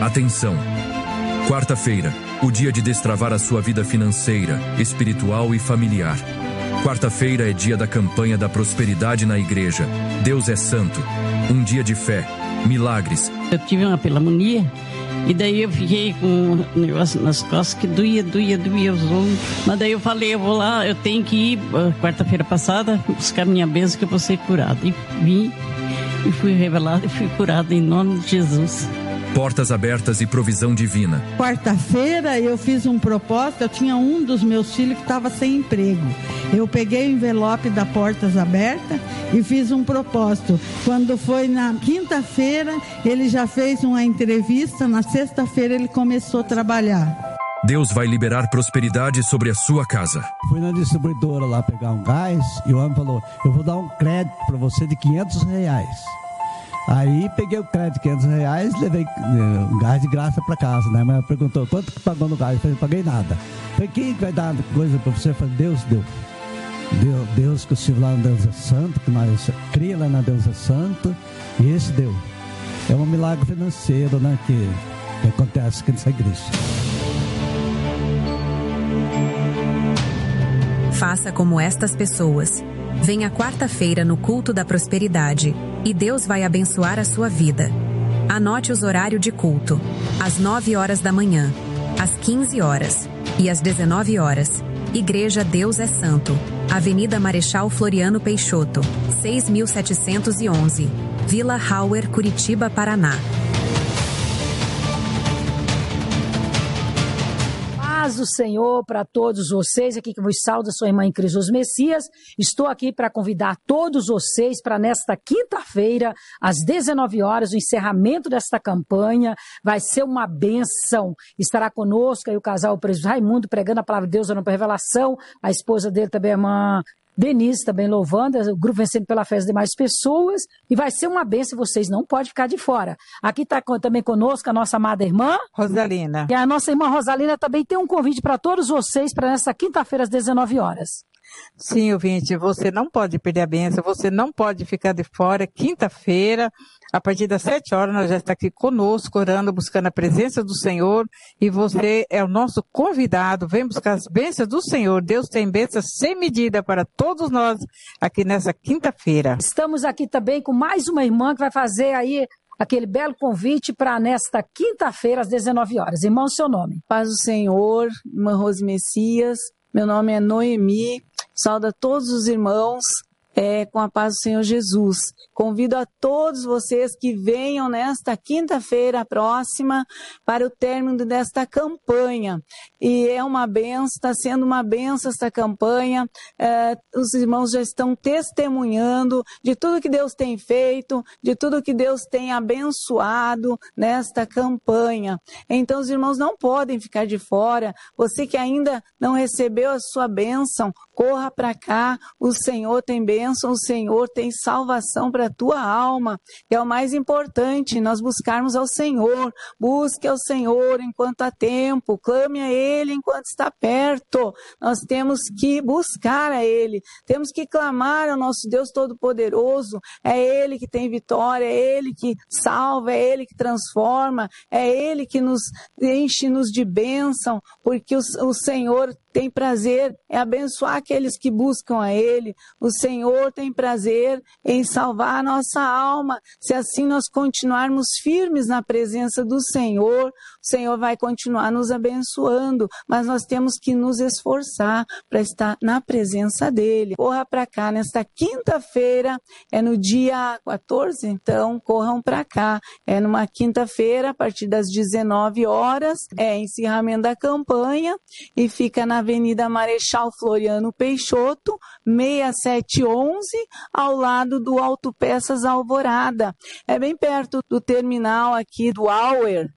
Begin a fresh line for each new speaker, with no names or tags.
Atenção! Quarta-feira, o dia de destravar a sua vida financeira, espiritual e familiar. Quarta-feira é dia da campanha da prosperidade na igreja. Deus é santo. Um dia de fé, milagres.
Eu tive uma pneumonia e daí eu fiquei com um negócio nas costas que doía os ombros. Mas daí eu falei, eu vou lá, eu tenho que ir quarta-feira passada buscar minha bênção que eu vou ser curada. E vim e fui revelada e fui curada em nome de Jesus.
Portas abertas e provisão divina.
Quarta-feira eu fiz um propósito, eu tinha um dos meus filhos que estava sem emprego. Eu peguei o envelope da Portas Abertas e fiz um propósito. Quando foi na quinta-feira, ele já fez uma entrevista, na sexta-feira ele começou a trabalhar.
Deus vai liberar prosperidade sobre a sua casa.
Fui na distribuidora lá pegar um gás e o homem falou, eu vou dar um crédito para você de R$500. Aí peguei o crédito de R$500, levei um gás de graça para casa, né? Mas ela perguntou, quanto que pagou no gás? Eu falei, não paguei nada. Eu falei, quem vai dar coisa para você? Eu falei, Deus deu. Deus que eu estive lá no Deus é Santo, que nós cria lá na Deus é Santo, e esse deu. É um milagre financeiro, né? Que acontece aqui nessa igreja.
Faça como estas pessoas. Venha quarta-feira no culto da prosperidade e Deus vai abençoar a sua vida. Anote os horários de culto: às 9 horas da manhã, às 15 horas e às 19 horas. Igreja Deus é Santo, Avenida Marechal Floriano Peixoto, 6.711, Vila Hauer, Curitiba, Paraná.
Paz do Senhor para todos vocês, aqui que vos saúda sua irmã em Cristo Messias. Estou aqui para convidar todos vocês para nesta quinta-feira, às 19 horas, o encerramento desta campanha. Vai ser uma bênção. Estará conosco aí o casal o presbítero Raimundo pregando a palavra de Deus, dando para revelação. A esposa dele também, a irmã Denise, também louvando, o grupo Vencendo pela Fé das demais pessoas, e vai ser uma bênção, vocês não podem ficar de fora. Aqui está também conosco a nossa amada irmã
Rosalina.
E a nossa irmã Rosalina também tem um convite para todos vocês para nesta quinta-feira às 19 horas.
Sim, ouvinte, você não pode perder a bênção, você não pode ficar de fora. Quinta-feira, a partir das 7 horas, nós já estamos aqui conosco, orando, buscando a presença do Senhor, e você é o nosso convidado. Vem buscar as bênçãos do Senhor. Deus tem bênçãos sem medida para todos nós aqui nessa quinta-feira.
Estamos aqui também com mais uma irmã que vai fazer aí aquele belo convite para nesta quinta-feira às 19 horas. Irmão, seu nome?
Paz do Senhor, irmã Rose Messias. Meu nome é Noemi. Saúdo a todos os irmãos com a paz do Senhor Jesus. Convido a todos vocês que venham nesta quinta-feira próxima para o término desta campanha. E é uma benção, está sendo uma benção esta campanha. Os irmãos já estão testemunhando de tudo que Deus tem feito, de tudo que Deus tem abençoado nesta campanha. Então os irmãos não podem ficar de fora. Você que ainda não recebeu a sua bênção, corra para cá. O Senhor tem bênção, o Senhor tem salvação para a tua alma. É o mais importante, nós buscarmos ao Senhor. Busque ao Senhor enquanto há tempo, clame a Ele enquanto está perto. Nós temos que buscar a Ele, temos que clamar ao nosso Deus Todo-Poderoso. É Ele que tem vitória, é Ele que salva, é Ele que transforma, é Ele que nos enche-nos de bênção, porque o Senhor tem prazer em abençoar aqueles que buscam a Ele. O Senhor tem prazer em salvar a nossa alma. Se assim nós continuarmos firmes na presença do Senhor, o Senhor vai continuar nos abençoando, mas nós temos que nos esforçar para estar na presença dEle. Corra para cá, nesta quinta-feira, é no dia 14, então corram para cá. É numa quinta-feira, a partir das 19 horas, é encerramento da campanha, e fica na Avenida Marechal Floriano Peixoto, 6711, ao lado do Autopeças Alvorada. É bem perto do terminal aqui do Hauer,